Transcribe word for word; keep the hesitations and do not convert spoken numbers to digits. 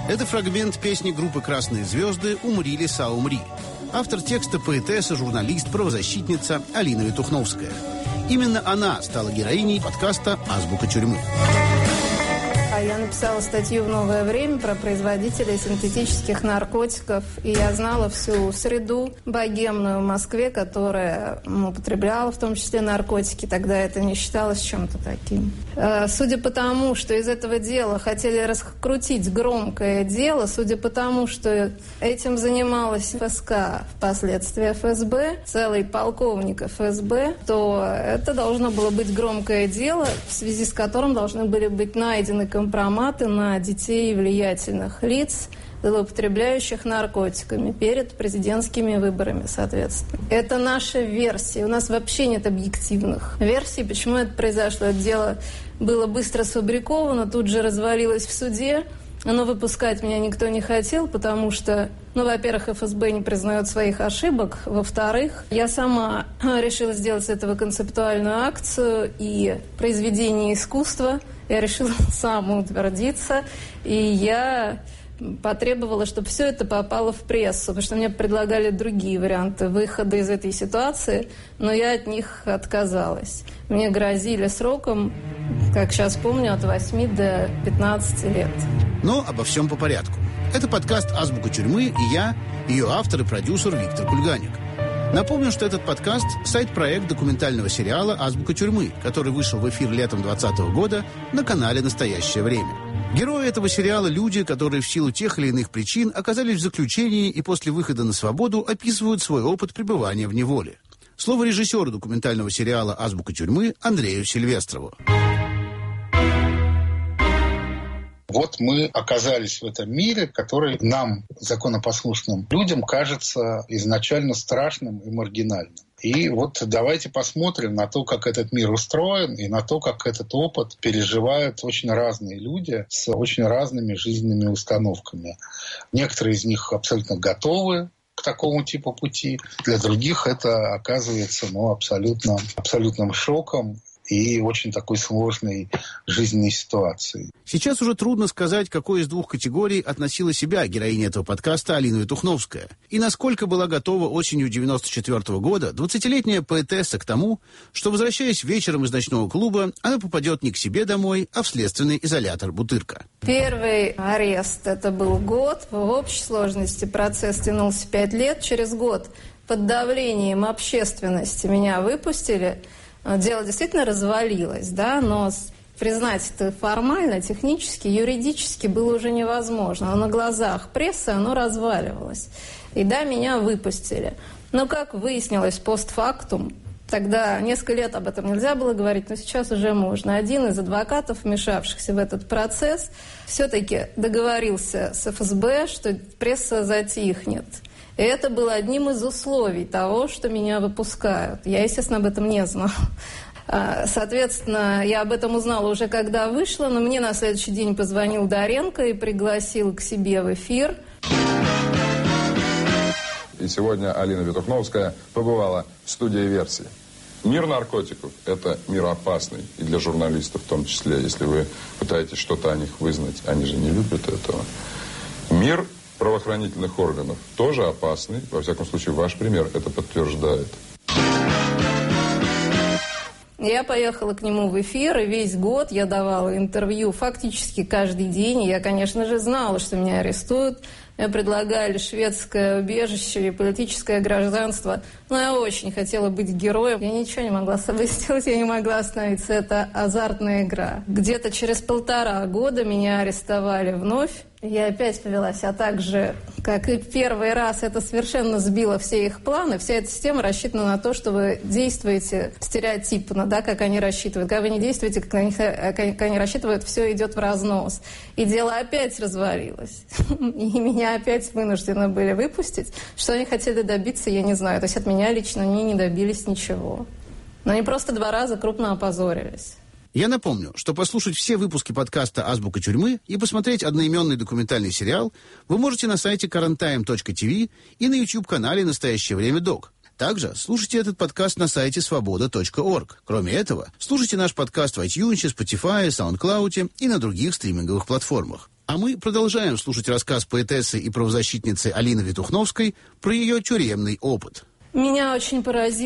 Это фрагмент песни группы «Красные звезды» «Умри, лиса, умри». Автор текста — поэтесса, журналист, правозащитница Алина Ветухновская. Именно она стала героиней подкаста «Азбука тюрьмы». Я написала статью в «Новое время» про производителей синтетических наркотиков, и я знала всю среду богемную в Москве, которая употребляла в том числе наркотики. Тогда это не считалось чем-то таким. Судя по тому, что из этого дела хотели раскрутить громкое дело, судя по тому, что этим занималась ФСК, впоследствии эф эс бэ, целый полковник эф эс бэ, то это должно было быть громкое дело, в связи с которым должны были быть найдены компроматы компроматы на детей влиятельных лиц, злоупотребляющих наркотиками, перед президентскими выборами, соответственно. Это наша версия. У нас вообще нет объективных версий, почему это произошло. Это дело было быстро сфабриковано, тут же развалилось в суде. Но выпускать меня никто не хотел, потому что, ну, во-первых, эф эс бэ не признает своих ошибок, во-вторых, я сама решила сделать с этого концептуальную акцию и произведение искусства. Я решила самоутвердиться, и я потребовала, чтобы все это попало в прессу, потому что мне предлагали другие варианты выхода из этой ситуации, но я от них отказалась. Мне грозили сроком, как сейчас помню, от восьми до пятнадцати лет. Но обо всем по порядку. Это подкаст «Азбука тюрьмы», и я, ее автор и продюсер Виктор Кульганик. Напомню, что этот подкаст – сайт-проект документального сериала «Азбука тюрьмы», который вышел в эфир летом двадцатого года на канале «Настоящее время». Герои этого сериала – люди, которые в силу тех или иных причин оказались в заключении и после выхода на свободу описывают свой опыт пребывания в неволе. Слово режиссеру документального сериала «Азбука тюрьмы» Андрею Сильвестрову. Вот мы оказались в этом мире, который нам, законопослушным людям, кажется изначально страшным и маргинальным. И вот давайте посмотрим на то, как этот мир устроен, и на то, как этот опыт переживают очень разные люди с очень разными жизненными установками. Некоторые из них абсолютно готовы к такому типу пути. Для других это оказывается ну, абсолютно, абсолютным шоком и очень такой сложной жизненной ситуацией. Сейчас уже трудно сказать, какой из двух категорий относила себя героиня этого подкаста Алина Ветухновская, и насколько была готова осенью девяносто четвёртого года двадцатилетняя поэтесса к тому, что, возвращаясь вечером из ночного клуба, она попадет не к себе домой, а в следственный изолятор Бутырка. Первый арест – это был год. В общей сложности процесс тянулся пять лет. Через год под давлением общественности меня выпустили. Дело действительно развалилось, да, но признать это формально, технически, юридически было уже невозможно. Но на глазах прессы оно разваливалось. И да, меня выпустили. Но, как выяснилось постфактум, тогда несколько лет об этом нельзя было говорить, но сейчас уже можно. Один из адвокатов, вмешавшихся в этот процесс, все-таки договорился с эф эс бэ, что пресса затихнет. И это было одним из условий того, что меня выпускают. Я, естественно, об этом не знала. Соответственно, я об этом узнала уже когда вышла, но мне на следующий день позвонил Доренко и пригласил к себе в эфир. И сегодня Алина Ветухновская побывала в студии «Версии». Мир наркотиков – это мир опасный, и для журналистов в том числе, если вы пытаетесь что-то о них вызнать, они же не любят этого. Мир правоохранительных органов тоже опасный. Во всяком случае, ваш пример это подтверждает. Я поехала к нему в эфир, и весь год я давала интервью фактически каждый день. И я, конечно же, знала, что меня арестуют. Мне предлагали шведское убежище и политическое гражданство. Но я очень хотела быть героем. Я ничего не могла с собой сделать, я не могла остановиться. Это азартная игра. Где-то через полтора года меня арестовали вновь. Я опять повелась, а также, как и первый раз, это совершенно сбило все их планы. Вся эта система рассчитана на то, что вы действуете стереотипно, да, как они рассчитывают. Когда вы не действуете, как они, как они рассчитывают, все идет в разнос. И дело опять развалилось. И меня опять вынуждены были выпустить. Что они хотели добиться, я не знаю. То есть от меня лично они не добились ничего. Но они просто два раза крупно опозорились. Я напомню, что послушать все выпуски подкаста «Азбука тюрьмы» и посмотреть одноименный документальный сериал вы можете на сайте карантайм точка ти ви и на YouTube-канале «Настоящее время док». Также слушайте этот подкаст на сайте свобода точка орг. Кроме этого, слушайте наш подкаст в iTunes, Spotify, SoundCloud и на других стриминговых платформах. А мы продолжаем слушать рассказ поэтессы и правозащитницы Алины Ветухновской про ее тюремный опыт. Меня очень поразило